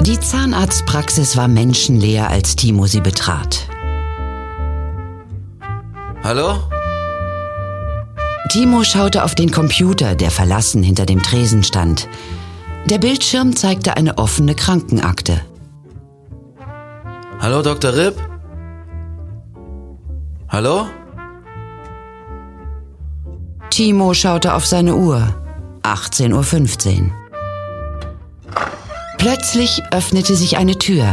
Die Zahnarztpraxis war menschenleer, als Timo sie betrat. Hallo? Timo schaute auf den Computer, der verlassen hinter dem Tresen stand. Der Bildschirm zeigte eine offene Krankenakte. Hallo, Dr. Ripp? Hallo? Timo schaute auf seine Uhr. 18:15 Uhr. Plötzlich öffnete sich eine Tür.